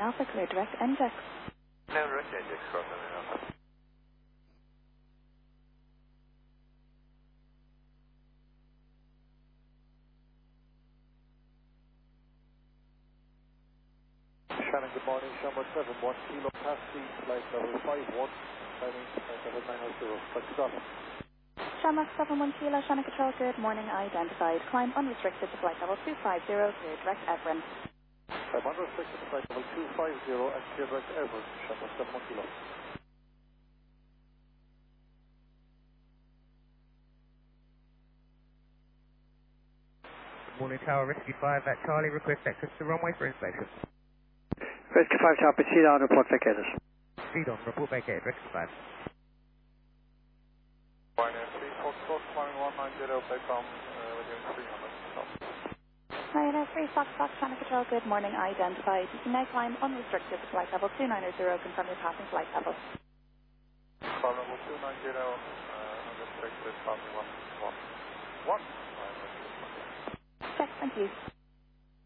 Alpha clear direct NJAX. No, direct NJAX, cross Alpha. Shannon, good morning. Shamrock 71 Kilo Taxi, flight level 51, timing flight level 900, taxi off. Shamrock 71 Kilo, Shannon Control, good morning, identified. Climb unrestricted to flight level 250, clear direct Everin. I'm unrestricted to flight level 250 and clear direct Everin, Shamrock 71 Kilo. Good morning, Tower Rescue 5 at Charlie, request access to runway for inspection. Rescue 5 Tower, proceed on, report vacated. Proceed on, report vacated, Rescue 5. Pioneer 3 Foxtrot, climbing 190, background within 300. Stop. Pioneer 3 Fox, Shannon Control, good morning, identified. You can now climb unrestricted to flight level 290, confirm your passing flight level. Climb level 290, unrestricted, passing 111. Check, thank you.